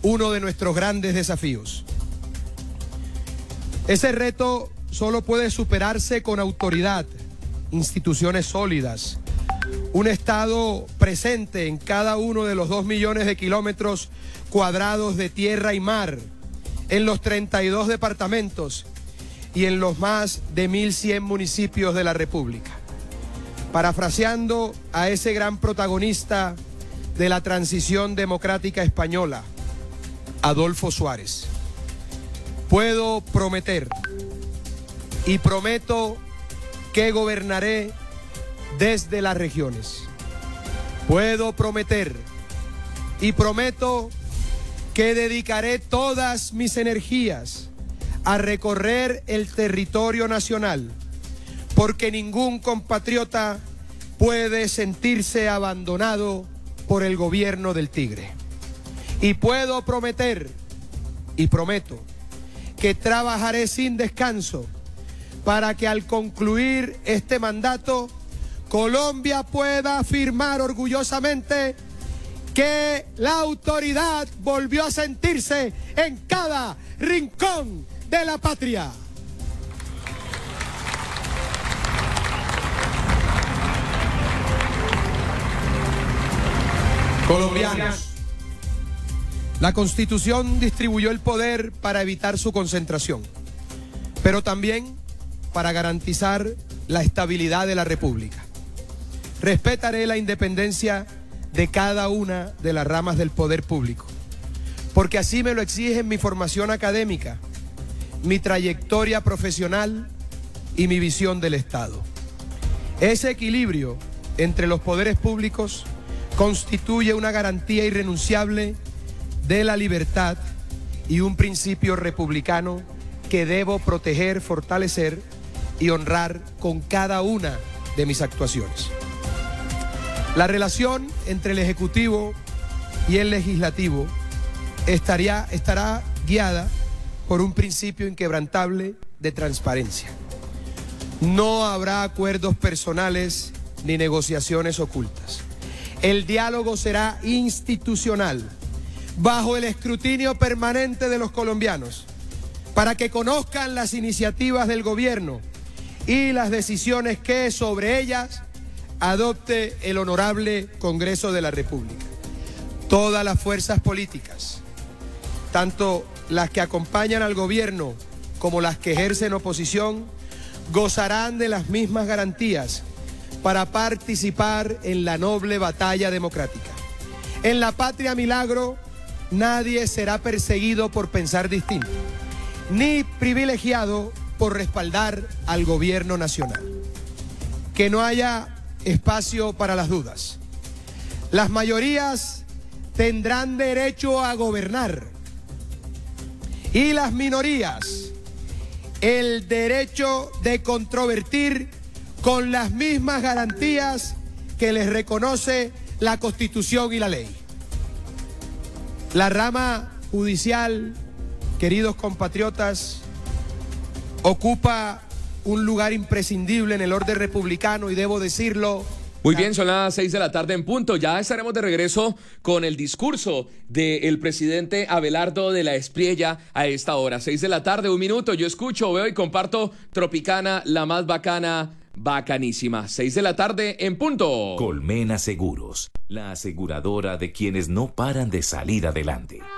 uno de nuestros grandes desafíos. Ese reto solo puede superarse con autoridad, instituciones sólidas, un Estado presente en cada uno de los 2 millones de kilómetros cuadrados de tierra y mar, en los 32 departamentos y en los más de 1.100 municipios de la República. Parafraseando a ese gran protagonista de la transición democrática española, Adolfo Suárez, puedo prometer y prometo que gobernaré desde las regiones. Puedo prometer y prometo que dedicaré todas mis energías a recorrer el territorio nacional, porque ningún compatriota puede sentirse abandonado por el gobierno del Tigre. Y puedo prometer y prometo que trabajaré sin descanso para que al concluir este mandato, Colombia pueda afirmar orgullosamente que la autoridad volvió a sentirse en cada rincón de la patria. Colombianos, la Constitución distribuyó el poder para evitar su concentración, pero también para garantizar la estabilidad de la República. Respetaré la independencia de cada una de las ramas del poder público, porque así me lo exigen mi formación académica, mi trayectoria profesional y mi visión del Estado. Ese equilibrio entre los poderes públicos constituye una garantía irrenunciable de la libertad y un principio republicano que debo proteger, fortalecer y honrar con cada una de mis actuaciones. La relación entre el Ejecutivo y el Legislativo estará guiada por un principio inquebrantable de transparencia. No habrá acuerdos personales ni negociaciones ocultas. El diálogo será institucional, bajo el escrutinio permanente de los colombianos, para que conozcan las iniciativas del gobierno y las decisiones que sobre ellas adopte el honorable Congreso de la República. Todas las fuerzas políticas, tanto las que acompañan al gobierno como las que ejercen oposición, gozarán de las mismas garantías para participar en la noble batalla democrática. En la patria milagro, nadie será perseguido por pensar distinto, ni privilegiado por respaldar al gobierno nacional. Que no haya espacio para las dudas. Las mayorías tendrán derecho a gobernar y las minorías el derecho de controvertir con las mismas garantías que les reconoce la Constitución y la ley. La rama judicial, queridos compatriotas, ocupa un lugar imprescindible en el orden republicano y debo decirlo. Muy bien, son las 6 de la tarde en punto. Ya estaremos de regreso con el discurso del presidente Abelardo de la Espriella a esta hora. 6 de la tarde, 1 minuto. Yo escucho, veo y comparto Tropicana, la más bacana, bacanísima. 6 de la tarde en punto. Colmena Seguros, la aseguradora de quienes no paran de salir adelante.